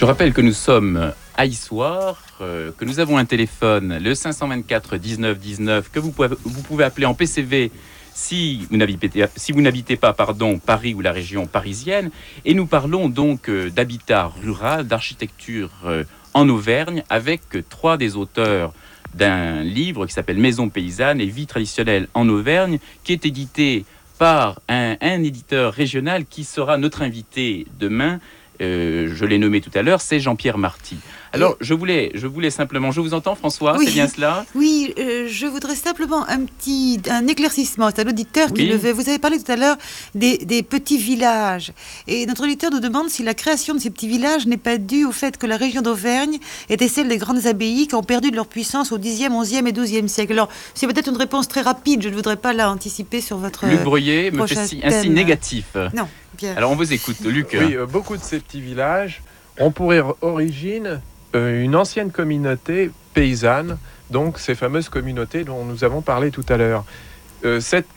Je rappelle que nous sommes à Issoire, que nous avons un téléphone, le 524 19 19, que vous pouvez appeler en PCV si vous n'habitez pas Paris ou la région parisienne. Et nous parlons donc d'habitat rural, d'architecture en Auvergne, avec trois des auteurs d'un livre qui s'appelle Maison paysanne et vie traditionnelle en Auvergne, qui est édité par un éditeur régional qui sera notre invité demain. Je l'ai nommé tout à l'heure, c'est Jean-Pierre Marty. Alors, je voulais simplement... Je vous entends, François, oui, c'est bien cela? Oui, je voudrais simplement un éclaircissement. C'est un auditeur qui le veut. Vous avez parlé tout à l'heure des petits villages. Et notre auditeur nous demande si la création de ces petits villages n'est pas due au fait que la région d'Auvergne était celle des grandes abbayes qui ont perdu de leur puissance au Xe, XIe et XIIe siècle. Alors, c'est peut-être une réponse très rapide. Je ne voudrais pas anticiper sur votre Luc Breuillet me fait un signe négatif. Non, bien. Alors, on vous écoute, Luc. Oui, beaucoup de ces petits villages ont pour origine une ancienne communauté paysanne, donc ces fameuses communautés dont nous avons parlé tout à l'heure. Cette